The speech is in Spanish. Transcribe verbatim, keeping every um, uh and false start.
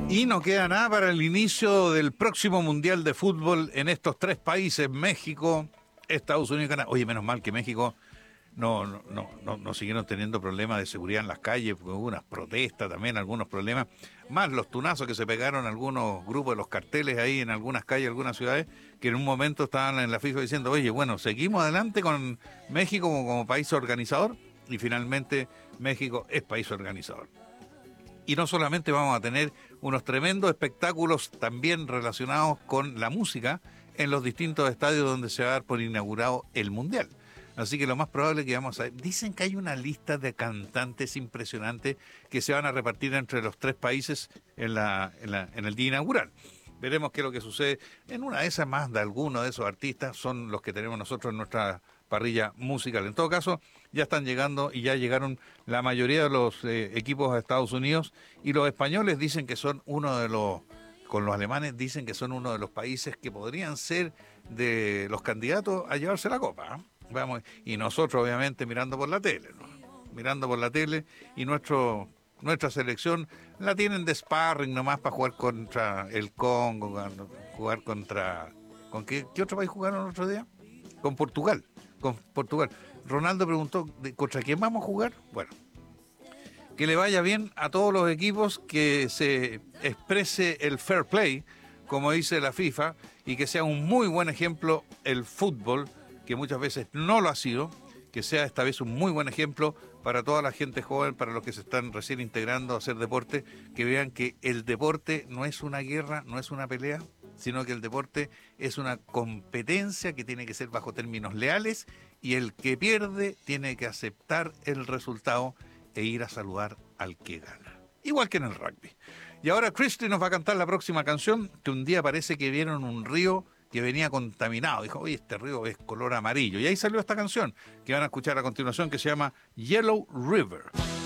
Y no queda nada para el inicio del próximo Mundial de Fútbol en estos tres países, México, Estados Unidos y Canadá. Oye, menos mal que México no, no, no, no, no siguieron teniendo problemas de seguridad en las calles, porque hubo unas protestas también, algunos problemas, más los tunazos que se pegaron algunos grupos de los carteles ahí en algunas calles, algunas ciudades, que en un momento estaban en la FIFA diciendo, oye, bueno, seguimos adelante con México como, como país organizador, y finalmente México es país organizador. Y no solamente vamos a tener unos tremendos espectáculos también relacionados con la música en los distintos estadios donde se va a dar por inaugurado el Mundial. Así que lo más probable que vamos a ver, dicen que hay una lista de cantantes impresionantes que se van a repartir entre los tres países en, la, en, la, en el día inaugural. Veremos qué es lo que sucede. En una de esas más de algunos de esos artistas son los que tenemos nosotros en nuestra parrilla musical. En todo caso, ya están llegando y ya llegaron la mayoría de los eh, equipos a Estados Unidos, y los españoles dicen que son uno de los, con los alemanes dicen que son uno de los países que podrían ser de los candidatos a llevarse la copa, ¿eh? Vamos, y nosotros obviamente mirando por la tele, ¿no? Mirando por la tele, y nuestro nuestra selección la tienen de sparring nomás para jugar contra el Congo, jugar contra... ¿Con qué, qué otro país jugaron el otro día? Con Portugal, con Portugal. Ronaldo preguntó, ¿contra quién vamos a jugar? Bueno, que le vaya bien a todos los equipos, que se exprese el fair play, como dice la FIFA, y que sea un muy buen ejemplo el fútbol, que muchas veces no lo ha sido, que sea esta vez un muy buen ejemplo para toda la gente joven, para los que se están recién integrando a hacer deporte, que vean que el deporte no es una guerra, no es una pelea, sino que el deporte es una competencia que tiene que ser bajo términos leales, y el que pierde tiene que aceptar el resultado e ir a saludar al que gana. Igual que en el rugby. Y ahora Christy nos va a cantar la próxima canción, que un día parece que vieron un río que venía contaminado. Dijo, oye, este río es color amarillo. Y ahí salió esta canción que van a escuchar a continuación, que se llama Yellow River.